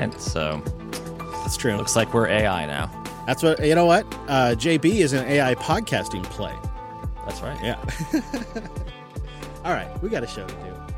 right. So That's true. looks like we're AI now. That's what, you know what? JB is an AI podcasting play. That's right. Yeah. All right. We got a show to do.